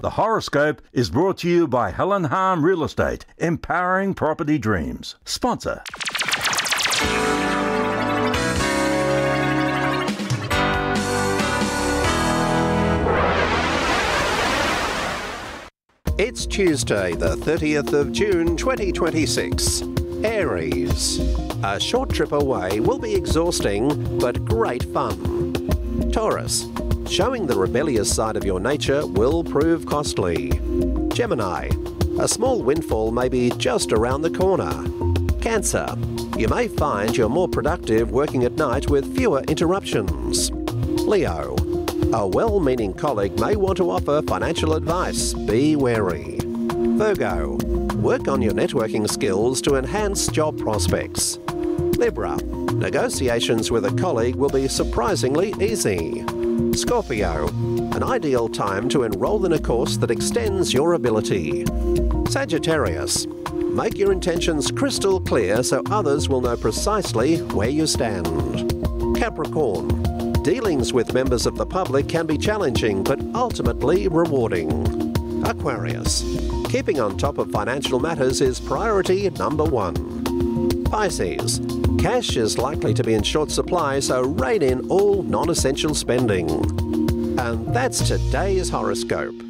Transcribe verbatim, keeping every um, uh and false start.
The horoscope is brought to you by Helen Harm Real Estate, empowering property dreams. Sponsor. It's Tuesday, the thirtieth of June, twenty twenty-six. Aries. A short trip away will be exhausting, but great fun. Taurus. Showing the rebellious side of your nature will prove costly. Gemini. A small windfall may be just around the corner. Cancer. You may find you're more productive working at night with fewer interruptions. Leo. A well-meaning colleague may want to offer financial advice. Be wary. Virgo. Work on your networking skills to enhance job prospects. Libra. Negotiations with a colleague will be surprisingly easy. Scorpio. An ideal time to enroll in a course that extends your ability. Sagittarius. Make your intentions crystal clear so others will know precisely where you stand. Capricorn. Dealings with members of the public can be challenging but ultimately rewarding. Aquarius. Keeping on top of financial matters is priority number one. Pisces. Cash is likely to be in short supply, so rein in all non-essential spending. And that's today's horoscope.